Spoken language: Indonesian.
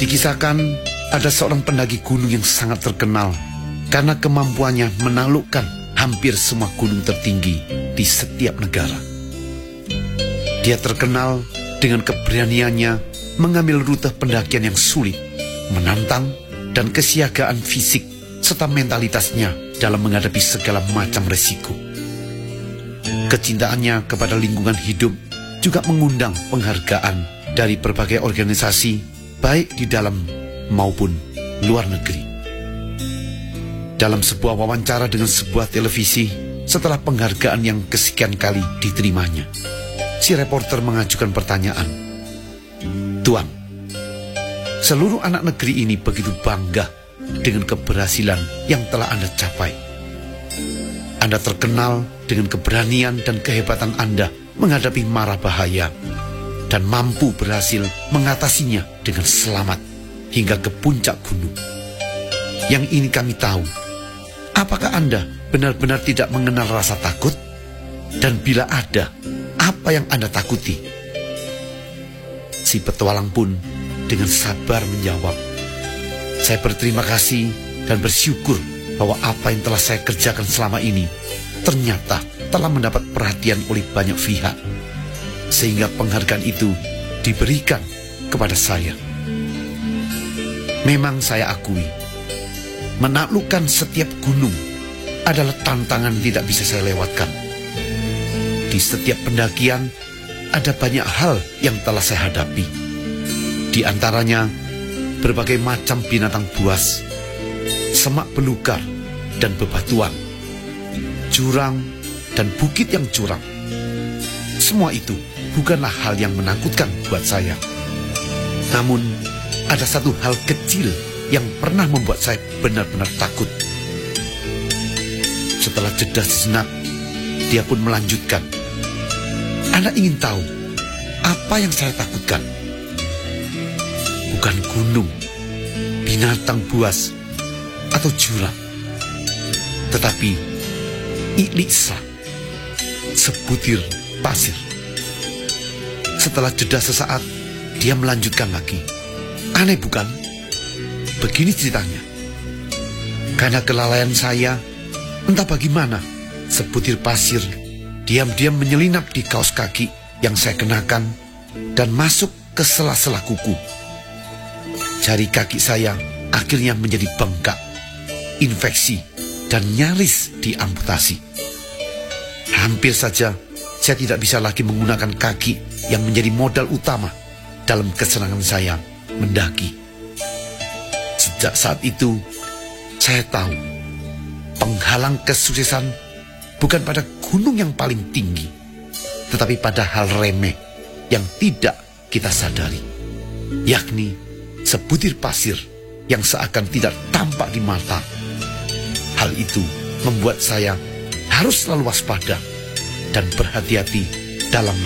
Dikisahkan ada seorang pendaki gunung yang sangat terkenal karena kemampuannya menaklukkan hampir semua gunung tertinggi di setiap negara. Dia terkenal dengan keberaniannya mengambil rute pendakian yang sulit, menantang, dan kesiagaan fisik serta mentalitasnya dalam menghadapi segala macam resiko. Kecintaannya kepada lingkungan hidup juga mengundang penghargaan dari berbagai organisasi, baik di dalam maupun luar negeri. Dalam sebuah wawancara dengan sebuah televisi, setelah penghargaan yang kesekian kali diterimanya, si reporter mengajukan pertanyaan, "Tuan, seluruh anak negeri ini begitu bangga dengan keberhasilan yang telah Anda capai. Anda terkenal dengan keberanian dan kehebatan Anda menghadapi mara bahaya dan mampu berhasil mengatasinya dengan selamat hingga ke puncak gunung. Yang ini kami tahu, apakah Anda benar-benar tidak mengenal rasa takut? Dan bila ada, apa yang Anda takuti?" Si petualang pun dengan sabar menjawab, "Saya berterima kasih dan bersyukur bahwa apa yang telah saya kerjakan selama ini ternyata telah mendapat perhatian oleh banyak pihak, sehingga penghargaan itu diberikan kepada saya. Memang saya akui, menaklukkan setiap gunung adalah tantangan tidak bisa saya lewatkan. Di setiap pendakian ada banyak hal yang telah saya hadapi. Di antaranya berbagai macam binatang buas, semak belukar dan bebatuan, jurang dan bukit yang curam. Semua itu bukanlah hal yang menakutkan buat saya. Namun ada satu hal kecil yang pernah membuat saya benar-benar takut." Setelah jeda sejenak, dia pun melanjutkan, "Anda ingin tahu apa yang saya takutkan? Bukan gunung, binatang buas, atau jurang, tetapi Iliksa, sebutir pasir." Setelah jeda sesaat, dia melanjutkan lagi, "Aneh bukan? Begini ceritanya. Karena kelalaian saya, entah bagaimana, sebutir pasir diam-diam menyelinap di kaos kaki yang saya kenakan dan masuk ke sela-sela kuku. Jari kaki saya akhirnya menjadi bengkak, infeksi, dan nyaris diamputasi. Hampir saja saya tidak bisa lagi menggunakan kaki yang menjadi modal utama dalam kesenangan saya mendaki. Sejak saat itu, saya tahu penghalang kesuksesan bukan pada gunung yang paling tinggi, tetapi pada hal remeh yang tidak kita sadari, yakni sebutir pasir yang seakan tidak tampak di mata. Hal itu membuat saya harus selalu waspada dan berhati-hati dalam